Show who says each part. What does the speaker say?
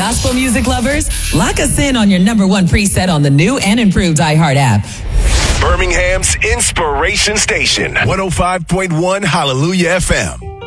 Speaker 1: gospel music lovers, lock us in on your number one preset on the new and improved iHeart app.
Speaker 2: Birmingham's Inspiration Station, 105.1 Hallelujah FM.